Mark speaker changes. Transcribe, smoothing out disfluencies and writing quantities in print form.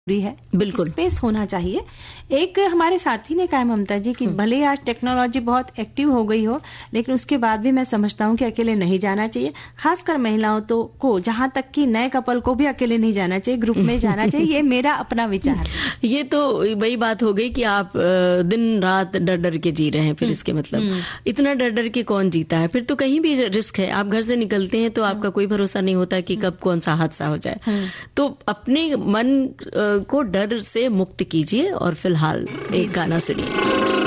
Speaker 1: है, बिल्कुल स्पेस होना चाहिए। एक हमारे साथी ने कहा ममता जी कि भले ही आज टेक्नोलॉजी बहुत एक्टिव हो गई हो, लेकिन उसके बाद भी मैं समझता हूँ कि अकेले नहीं जाना चाहिए। खासकर महिलाओं को, जहां तक कि नए कपल को भी अकेले नहीं जाना चाहिए, ग्रुप में जाना चाहिए। ये मेरा अपना विचार है।
Speaker 2: ये तो वही बात हो गई कि आप दिन रात डर डर के जी रहे हैं, फिर इसके मतलब इतना डर डर के कौन जीता है? फिर तो कहीं भी रिस्क है। आप घर से निकलते हैं तो आपका कोई भरोसा नहीं होता कि कब कौन सा हादसा हो जाए। तो अपने मन को डर से मुक्त कीजिए और फिलहाल एक गाना सुनिए।